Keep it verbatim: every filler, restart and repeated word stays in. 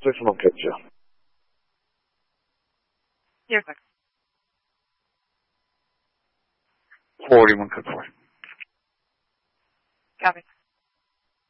six month kids, yeah. You're good. Forty-one, good boy. Copy.